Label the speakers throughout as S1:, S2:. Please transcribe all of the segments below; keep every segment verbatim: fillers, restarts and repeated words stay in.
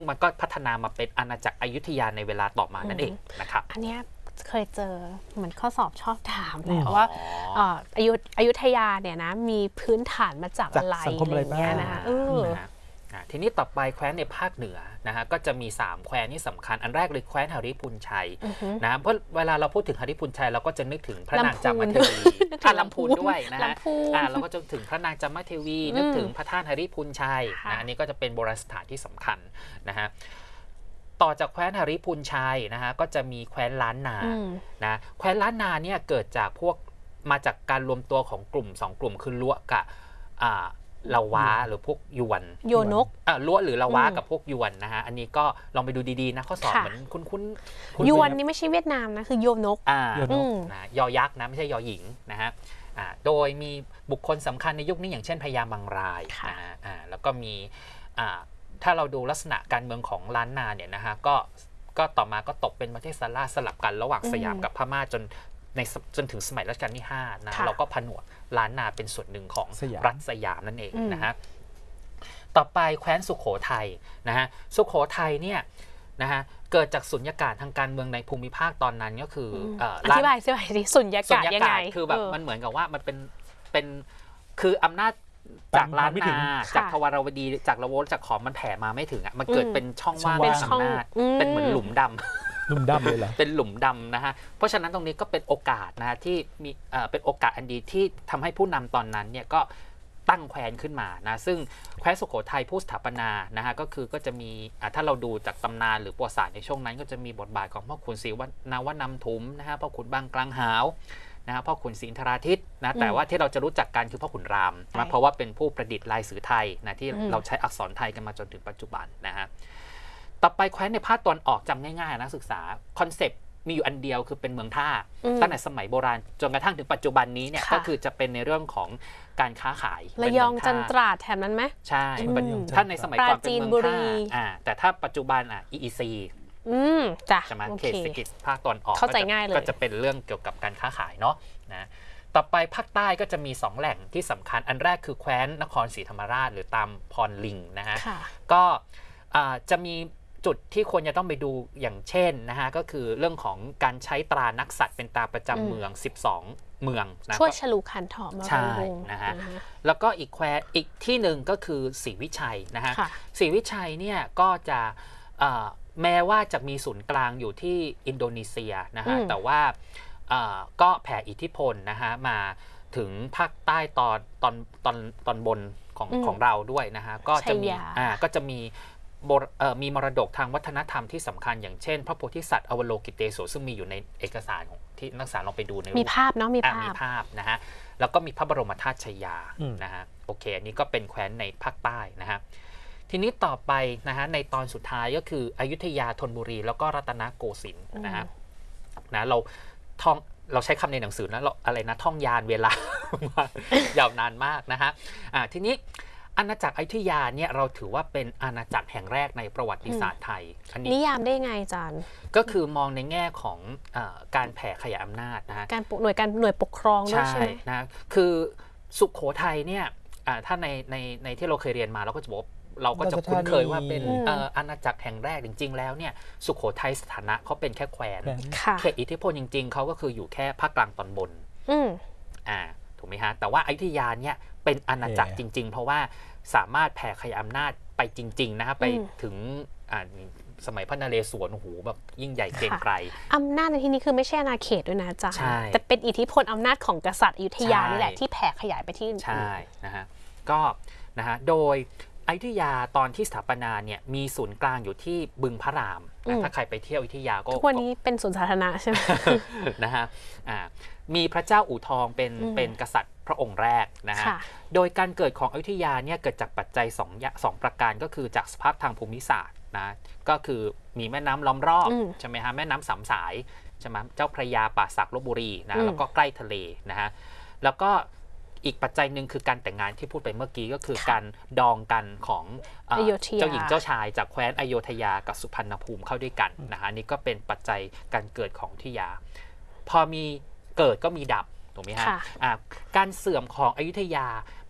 S1: มันก็พัฒนามาเป็นอาณาจักรอยุธยาในเวลาต่อมานั่นเองนะครับ
S2: อันนี้เคยเจอเหมือนข้อสอบชอบถามแหละว่าอายุอยุธยาเนี่ยนะมีพื้นฐานมาจากอะไรอะไรเงี้ยนะคะ
S1: ทีนี้ต่อไปแคว้นในภาคเหนือนะฮะก็จะมีสามแคว้นที่สำคัญอันแรกเลยแคว้นหฤพูนชัยนะเพราะเวลาเราพูดถึงหฤพูนชัยเราก็จะนึกถึงพระนางจามเทวีท่าลำพูนด้วยนะฮะเราก็จะถึงพระนางจามเทวีนึกถึงพระธาตุหฤพูนชัยนะอันนี้ก็จะเป็นโบราณสถานที่สำคัญนะฮะต่อจากแคว้นหฤพูนชัยนะฮะก็จะมีแคว้นล้านนานะแคว้นล้านนาเนี่ยเกิดจากพวกมาจากการรวมตัวของกลุ่มสองกลุ่มคือล้วกับลาวาหรือพวกยวน
S2: โยนก
S1: อ่ะล้วหรือลาวากับพวกยวนนะฮะอันนี้ก็ลองไปดูดีๆนะข้อสอบเหมือนคุ้นคุ้น
S2: ยวนนี่ไม่ใช่เวียดนามนะคือโยนก
S1: อ่านะยอยักษ์นะไม่ใช่ยอหญิงนะฮะอ่าโดยมีบุคคลสำคัญในยุคนี้อย่างเช่นพญามังรายนะฮะอ่าแล้วก็มีอ่าถ้าเราดูลักษณะการเมืองของล้านนาเนี่ยนะฮะก็ก็ต่อมาก็ตกเป็นประเทศซาลาสลับกันระหว่างสยามกับพม่าจนในจนถึงสมัยรัชกาลที่ห้านะเราก็ผนวกล้านนาเป็นส่วนหนึ่งของรัฐสยามนั่นเองนะฮะต่อไปแคว้นสุโขทัยนะฮะสุโขทัยเนี่ยนะฮะเกิดจากสุญญากาศทางการเมืองในภูมิภาคตอนนั้นก็คือ
S2: อธิบายสิว่าสุญญากาศยังไง
S1: คือแบบมันเหมือนกับว่ามันเป็นเป็นคืออำนาจจากล้านนาจากทวารวดีจากละโวจากขอมมันแผ่มาไม่ถึงอ่ะมันเกิดเป็นช่องว่างเป็นอำนาจเป็นเหมือนหลุมดำ
S3: หลุมดำเลยเหรอ
S1: เป็นหลุมดำนะฮะเพราะฉะนั้นตรงนี้ก็เป็นโอกาสนะฮะที่มีเอ่อเป็นโอกาสอันดีที่ทำให้ผู้นำตอนนั้นเนี่ยก็ตั้งแคว้นขึ้นมานะซึ่งแคว้นสุโขทัยผู้สถาปนานะฮะก็คือก็จะมีถ้าเราดูจากตำนานหรือประวัติศาสตร์ในช่วงนั้นก็จะมีบทบาทของพ่อขุนศรีนาวานำทุมนะฮะพ่อขุนบางกลางหาวนะฮะพ่อขุนศรีอินทราทิตนะแต่ว่าที่เราจะรู้จักกันคือพ่อขุนรามนะเพราะว่าเป็นผู้ประดิษฐ์ลายสือไทยนะที่เราใช้อักษรไทยกันมาจนถึงปัจจุบันนะฮะต่อไปแคว้นในภาคตะวันออกจำง่ายๆนักศึกษาคอนเซปต์มีอยู่อันเดียวคือเป็นเมืองท่าตั้งแต่สมัยโบราณจนกระทั่งถึงปัจจุบันนี้เนี่ยก็คือจะเป็นในเรื่องของการค้าขาย
S2: ระยองจันตราดแถบนั้นไหม
S1: ใช่ถ้าในสมัยก่อนเป็นเมืองท่าอ่าแต่ถ้าปัจจุบันอ่ะ อี อี ซี
S2: อืมจ้ะ
S1: ใช่ไหมเขตเศรษฐกิจภาคตะวันออก
S2: เข้าใจง่ายเลย
S1: ก็จะเป็นเรื่องเกี่ยวกับการค้าขายเนาะนะต่อไปภาคใต้ก็จะมีสองแหล่งที่สำคัญอันแรกคือแคว้นนครศรีธรรมราชหรือตามพรลิงนะฮะก็จะมีจุดที่ควรจะต้องไปดูอย่างเช่นนะฮะก็คือเรื่องของการใช้ตรานักสัตว์เป็นตราประจำเมืองสิบสองเมือง
S2: นะช่วยฉลูคันถอมา
S1: ใช่นะฮะแล้วก็อีกแควอีกที่หนึ่งก็คือศรีวิชัยนะฮะศรีวิชัยเนี่ยก็จะแม้ว่าจะมีศูนย์กลางอยู่ที่อินโดนีเซียนะฮะแต่ว่าก็แผ่อิทธิพลนะฮะมาถึงภาคใต้ตอนตอนตอนตอนบนของของเราด้วยนะฮะก็จะมีอ่าก็จะมีมีมรดกทางวัฒนธรรมที่สำคัญอย่างเช่นพระโพธิสัตว์อวโลกิเตโสซึ่งมีอยู่ในเอกสารของที่นักศึกษาลองไปดูใน
S2: มีภาพเนาะมีภาพ
S1: มีภาพนะฮะแล้วก็มีพระบรมธาตุชยานะฮะโอเคอันนี้ก็เป็นแคว้นในภาคใต้นะฮะทีนี้ต่อไปนะฮะในตอนสุดท้ายก็คืออยุธยาธนบุรีแล้วก็รัตนโกสินทร์นะฮะนะเราท่องเราใช้คำในหนังสือนะเราอะไรนะท่องยานเวลายาวนานมากนะฮะอ่าทีนี้อาณาจักรอยุธยาเนี่ยเราถือว่าเป็นอาณาจักรแห่งแรกในประวัติศาสตร์ไทย
S2: อันนี้นิยามได้ไงอาจารย์
S1: ก็คือมองในแง่ของการแผ่ขยายอำนาจนะฮะ
S2: การหน่วยการหน่วยปกครองด้วยใช่ไหม
S1: นะคือสุโขทัยเนี่ยถ้าในในในที่เราเคยเรียนมาเราก็จะบอกเราก็จะคุ้นเคยว่าเป็นอาณาจักรแห่งแรกจริงๆแล้วเนี่ยสุโขทัยสถานะเขาเป็นแค่แคว้นเขตอิทธิพลจริงๆเขาก็คืออยู่แค่ภาคกลางตอนบนอ่าถูกไหมฮะแต่ว่าอยุธยาเนี่ยเป็นอาณาจักรจริงๆเพราะว่าสามารถแผ่ขยายอำนาจไปจริงๆนะครับไปถึงสมัยพระนเรศวรโอ้โหแบบยิ่งใหญ่เกรียงไกร
S2: อำนาจในที่นี้คือไม่ใช่อาณาเขตด้วยนะจ๊ะแต่เป็นอิทธิพลอำนาจของกษัตริย์อยุธยานี่แหละที่แผ่ขยายไปที่อื่น
S1: ใช่นะฮะก็นะฮะโดยอยุธยาตอนที่สถาปนาเนี่ยมีศูนย์กลางอยู่ที่บึงพระรามถ้าใครไปเที่ยวอยุธยาก็
S2: ทุกวันนี้เป็นสวนสาธารณะใช่ไหม
S1: นะฮะมีพระเจ้าอู่ทองเป็นเป็นกษัตริย์พระองค์แรกนะฮะโดยการเกิดของอยุธยาเนี่ยเกิดจากปัจจัยสองสองประการก็คือจากสภาพทางภูมิศาสตร์นะก็คือมีแม่น้ำล้อมรอบใช่ไหมฮะแม่น้ำสามสายใช่ไหมเจ้าพระยาป่าสักลพบุรีนะแล้วก็ใกล้ทะเลนะฮะแล้วก็อีกปัจจัยหนึ่งคือการแต่งงานที่พูดไปเมื่อกี้ก็คือการดองกันของเจ้าหญิงเจ้าชายจากแคว้นอโยธยากับสุพรรณภูมิเข้าด้วยกันนะฮะนี่ก็เป็นปัจจัยการเกิดของอยุธยาพอมีเกิดก็มีดับถูกไหมฮะการเสื่อมของอยุธยา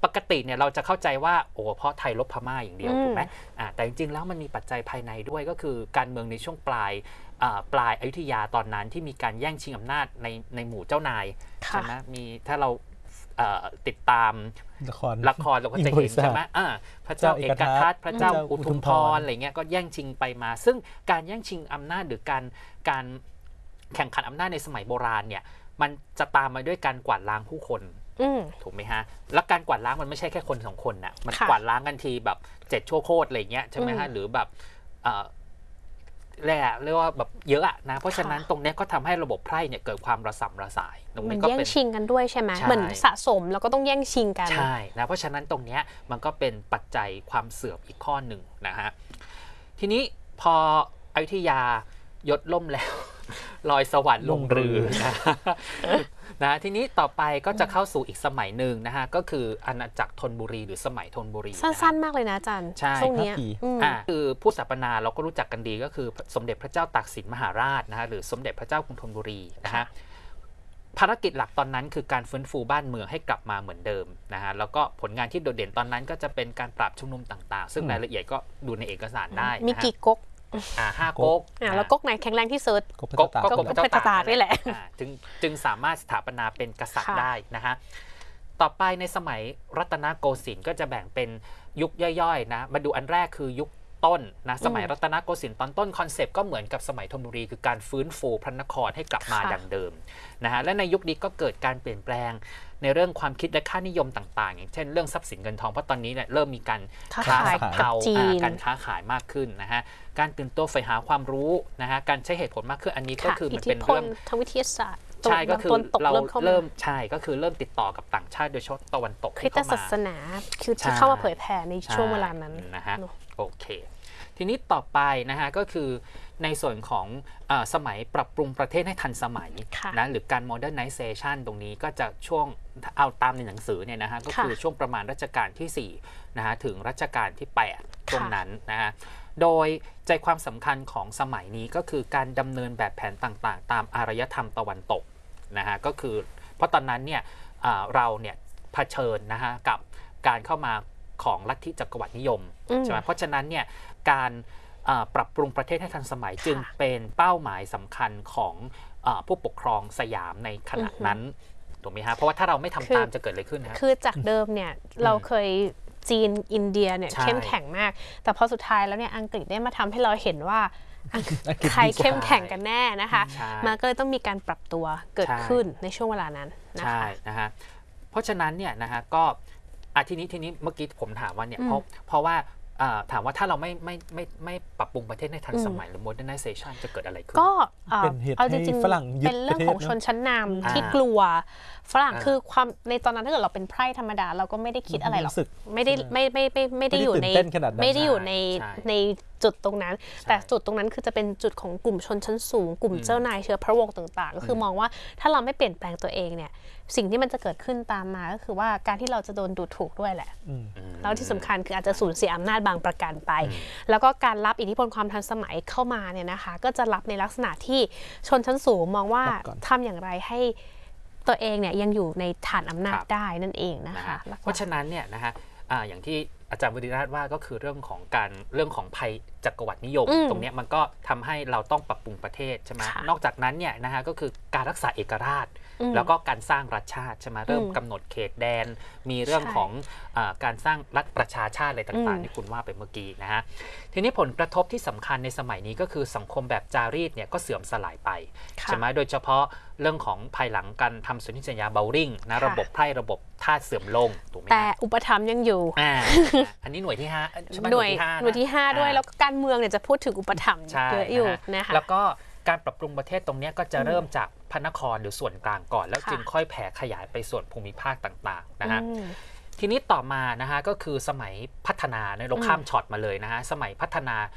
S1: ปกติเนี่ยเราจะเข้าใจว่าโอ้เพราะไทยลบพม่าอย่างเดียว
S2: อืม
S1: ถูกไหมอ่าแต่จริงๆแล้วมันมีปัจจัยภายในด้วยก็คือการเมืองในช่วงปลายอ่าปลายอยุธยาตอนนั้นที่มีการแย่งชิงอำนาจในในหมู่เจ้านาย
S2: ค่ะ
S1: ใช่ไหมมีถ้าเราเอ่อติดตาม
S3: ละคร
S1: ละครเราก็จะเห็นใช่ไหมอ่าพระเจ้าเอกทัตพระเจ้าอุทุมพรอะไรเงี้ยก็แย่งชิงไปมา ซึ่งการแย่งชิงอำนาจหรือการการแข่งขันอำนาจในสมัยโบราณเนี่ยมันจะตามมาด้วยการกวาดล้างผู้คน
S2: อืม
S1: ถูกไหมฮะแล้วการกวาดล้างมันไม่ใช่แค่คนสองคนนะมัน
S2: ค่ะ
S1: กวาดล้างกันทีแบบเจ็ดชั่วโคตรอะไรเงี้ยใช่ไหมฮะ
S2: อืม
S1: หรือแบบเอ่อแร่เรียกว่าแบบเยอะอะนะเพราะฉะนั้น
S2: ค่ะ
S1: ตรงเนี้ยก็ทำให้ระบบไพร่เนี่ยเกิดความระสำระสายตรง
S2: มัน
S1: นี้ก็
S2: แย่ง
S1: เป็น
S2: ชิงกันด้วยใช่ไหม
S1: ใช่
S2: เหมือนสะสมแล้วก็ต้องแย่งชิงกัน
S1: ใช่นะเพราะฉะนั้นตรงเนี้ยมันก็เป็นปัจจัยความเสื่อมอีกข้อหนึ่งนะฮะทีนี้พออยุธยายศล่มแล้ว ลอยสวรรค์ลงเรือนะนะทีนี้ต่อไปก็จะเข้าสู่อีกสมัยหนึ่งนะฮะก็คืออาณาจักรธนบุรีหรือสมัยธนบุรี
S2: สั้นๆ มากเลยนะอาจารย์
S1: ใช่
S2: ช่วงเนี้ย
S3: ครับพี่
S2: อืม
S1: อ่าคือผู้สถาปนาเราก็รู้จักกันดีก็คือสมเด็จพระเจ้าตากสินมหาราชนะฮะหรือสมเด็จพระเจ้ากรุงธนบุรีนะฮะภารกิจหลักตอนนั้นคือการฟื้นฟูบ้านเมืองให้กลับมาเหมือนเดิมนะฮะแล้วก็ผลงานที่โดดเด่นตอนนั้นก็จะเป็นการปราบชุมนุมต่างๆ ซึ่งรายละเอียดก็ดูในเอกสารได้
S2: มี
S1: นะฮะ
S2: กี่ก๊ก
S1: อ่าห้าก๊ก
S2: อ่าแล้วก๊กไหนแข็งแรงที่สุด
S3: ก็พระ
S1: ก๊ก
S3: เจ้าตาก
S1: ก็
S2: ก็
S1: พระเจ้า
S2: พระเจ้าตากนี่แหละ
S1: อ่าจึงจึงสามารถสถาปนาเป็นกษัตริย์
S2: ค่ะ
S1: ได้นะฮะต่อไปในสมัยรัตนโกสินทร์ก็จะแบ่งเป็นยุคย่อยๆนะมาดูอันแรกคือยุคต้นนะสมัยรัตนโกสินทร์ตอนต้นคอนเซปต์ก็เหมือนกับสมัยธนบุรีคือการฟื้นฟูพระนครให้กลับมา
S2: ค่ะ
S1: ดังเดิมนะฮะและในยุคนี้ก็เกิดการเปลี่ยนแปลงในเรื่องความคิดและค่านิยมต่างๆ อย่างเช่นเรื่องทรัพย์สินเงินทองเพราะตอนนี้เนี่ยเริ่มมีการ
S2: ค้า
S1: ค้า
S2: ขาย
S1: สำ
S2: กับ
S1: เภา
S2: จี
S1: อ่าน การค้าขายมากขึ้นนะฮะการตื่นตัวใฝ่หาความรู้นะฮะการใช้เหตุผลมากขึ้นอันนี้ก็
S2: ค่ะ
S1: คือมัน
S2: อิทธิ
S1: เป็น
S2: พล
S1: เรื่อง
S2: ทางวิทยาศาสตร์
S1: ใช่ก็คือ
S2: ตะวันตก
S1: เรา
S2: เริ่มเข้ามา
S1: เริ่มใช่ก็คือเริ่มติดต่อกับต่างชาติโดยเฉพาะตะวันตก
S2: คริสต
S1: ที่เข้า
S2: ศา
S1: มา
S2: สนาคือ
S1: ใช่
S2: ที่เข้ามาเผยแผ่ในช่วงเวลานั้น
S1: นะฮะ
S2: เนอะ
S1: โอเค ทีนี้ต่อไปนะฮะก็คือในส่วนของเออสมัยปรับปรุงประเทศให้ทันสมัย
S2: ค่ะ
S1: นะหรือการ modernization ตรงนี้ก็จะช่วงเอาตามในหนังสือเนี่ยนะฮะก็คือ
S2: ค่ะ
S1: ช่วงประมาณรัชกาลที่สี่นะฮะถึงรัชกาลที่แปด
S2: ค่ะ
S1: ตรงนั้นนะฮะโดยใจความสำคัญของสมัยนี้ก็คือการดำเนินแบบแผนต่างๆ ตามอารยธรรมตะวันตกนะฮะก็คือเพราะตอนนั้นเนี่ยอ่าเราเนี่ยเผชิญนะฮะกับการเข้ามาของลัทธิจักรวรรดินิยม
S2: อืม
S1: ใช่ไหมเพราะฉะนั้นเนี่ยการอ่าปรับปรุงประเทศให้ทันสมัยจึงเป็นเป้าหมายสำคัญของอาผู้ปกครองสยามในขณะนั้นถูกไหมฮะเพราะว่าถ้าเราไม่ทำตามจะเกิดอะไรขึ้นฮะ
S2: คือจากเดิมเนี่ยเราเคยจีนอินเดียเนี่ย
S1: ใช่
S2: เข้มแข็งมาก แต่พอสุดท้ายแล้วเนี่ยอังกฤษได้มาทำให้เราเห็นว่าอัง
S3: อังกฤษ
S2: ใคร
S3: ดีกว่า
S2: เข้มแข็งกันแน่นะคะ
S1: ใช่
S2: มันก็เลยต้องมีการปรับตัวเกิด
S1: ใช่
S2: ขึ้นในช่วงเวลานั้นนะ
S1: ใช่
S2: คะ
S1: นะฮะเพราะฉะนั้นเนี่ยนะฮะก็อ่ะทีนี้ทีนี้เมื่อกี้ผมถามว่าเนี่ย
S2: อืม
S1: เพราะเพราะว่าอ่าถามว่าถ้าเราไม่ไม่ไม่ไม่ปรับปรุงประเทศให้ทัน
S2: อืม
S1: สมัยหรือ modernization จะเกิดอะไรขึ้น
S2: ก็เอ่อ
S3: เป็นเหตุ
S2: เอาจ
S3: ให้
S2: ริง
S3: ฝรั่งยึด
S2: เป็นเรื่อง
S3: ประเทศ
S2: ของ
S3: เนอะ
S2: ชนชั้นนำ
S1: อ่า
S2: ที่กลัวฝรั่ง
S1: อ่า
S2: คือความในตอนนั้นถ้าเกิดเราเป็นไพร่ธรรมดา เราก็ไม่ได้คิดอะไรหรอก
S3: รู้สึก
S2: ไม่ได้ไม่ไม่ไม่ไม่ได้
S3: ไม่ได้
S2: อยู่ใน
S3: ตื่นเต้นขนาดนั้น
S2: ไม่ได้อยู่ใน
S1: ใช่
S2: ในจุดตรงนั้น
S1: ใช่
S2: แต่จุดตรงนั้นคือจะเป็นจุดของกลุ่มชนชั้นสูง กลุ่ม
S1: อืม
S2: เจ้านายเชื้อพระวงศ์ต่างๆ ก็คืออ
S1: ม
S2: มองว่าถ้าเราไม่เปลี่ยนแปลงตัวเองเนี่ยสิ่งที่มันจะเกิดขึ้นตามมาก็คือว่าการที่เราจะโดนดูถูกด้วยแหละ
S3: อืม
S1: อืม
S2: แล้วที่สำคัญคืออาจจะสูญเสียอำนาจบางประการไป
S1: อืม
S2: แล้วก็การรับอิทธิพลความทันสมัยเข้ามาเนี่ยนะคะ ก็จะรับในลักษณะที่ชนชั้นสูงมองว่า
S3: รับก่อน
S2: ทำอย่างไรให้ตัวเองเนี่ยยังอยู่ในฐานอำนาจ
S1: ครับ
S2: ได้นั่นเองนะ
S1: นะคะ
S2: คะ
S1: เพราะฉะนั้นเนี่ยนะฮะอ่าอย่างที่อาจารย์วริราชว่าก็คือเรื่องของการเรื่องของภัยจักรวรรดินิยม
S2: อืม
S1: ตรงเนี้ยมันก็ทำให้เราต้องปรับปรุงประเทศใช่ไหม
S2: ค่ะ
S1: นอกจากนั้นเนี่ยนะฮะก็คือการรักษาเอกราช
S2: อืม
S1: แล้วก็การสร้างรัฐชาติใช่ไหมเริ่ม
S2: อืม
S1: กำหนดเขตแดน มีเรื่อง
S2: ใช่
S1: ของอาการสร้างรัฐประชาชาติอะไรต่าง
S2: อืม
S1: ๆที่คุณว่าไปเมื่อกี้นะฮะทีนี้ผลกระทบที่สำคัญในสมัยนี้ก็คือสังคมแบบจารีตเนี่ยก็เสื่อมสลายไป
S2: ค่ะ
S1: ใช่ไหมโดยเฉพาะเรื่องของภายหลังการทำสนธิสัญญาเบลริงนะ
S2: ค่ะ
S1: ระบบไพร่ระบบทาสเสื่อมลงถูกไหม
S2: แต่
S1: ฮะ
S2: อุปถัมภ์ยังอยู่
S1: อ่า อันนี้หน่วยที่ห้าใช่ไหม
S2: หน่วย
S1: ที่ห้า
S2: หน่วยที่ห้าด้วย
S1: อ่
S2: แล้วก็การเมืองเนี่ยจะพูดถึงอุปถัมภ์
S1: ใช่
S2: เยอะอยู่
S1: นะ
S2: นะ
S1: ฮะ
S2: คะ
S1: แล้วก็การปรับปรุงประเทศตรงเนี้ยก็จะเริ่มจากพระนครหรือส่วนกลางก่อน แล้ว
S2: ค่ะ
S1: จึงค่อยแผ่ขยายไปส่วนภูมิภาคต่างๆนะฮะ
S2: อืม
S1: ทีนี้ต่อมานะฮะก็คือสมัยพัฒนาเนี่ยเรา
S2: อืม
S1: ข้ามช็อตมาเลยนะฮะสมัยพัฒนา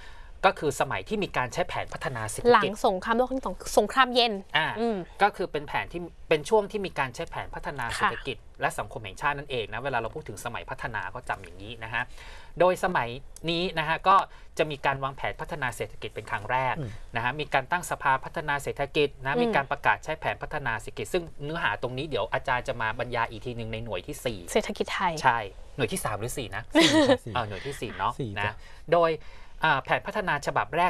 S1: ก็คือสมัยที่มีการใช้แผนพัฒนาเศรษฐ
S2: หลัง
S1: กิจ
S2: สงครามโลกครั้งที่สองสงครามเย็น
S1: อ่า
S2: อืม
S1: ก็คือเป็นแผนที่เป็นช่วงที่มีการใช้แผนพัฒนาเศรษฐ
S2: ค่ะ
S1: กิจ และสังคมแห่งชาตินั่นเองนะเวลาเราพูดถึงสมัยพัฒนาก็จำอย่างนี้นะฮะโดยสมัยนี้นะฮะก็จะมีการวางแผนพัฒนาเศรษฐกิจเป็นครั้งแรก
S3: อืม
S1: นะฮะมีการตั้งสภาพัฒนาเศรษฐกิจนะ
S2: อืม
S1: มีการประกาศใช้แผนพัฒนาเศรษฐกิจซึ่งเนื้อหาตรงนี้เดี๋ยวอาจารย์จะมาบรรยายอีกทีหนึ่งในหน่วยที่สี่
S2: เศรษฐกิจไทย
S1: ใช่หน่วยที่สามหรือสี่นะ
S3: สี่ค่ะสี่
S1: เออหน่วยที่สี่เนาะ
S3: สี่
S1: นะ
S3: จ้ะ
S1: โดยอ่าแผนพัฒนาฉบับแรก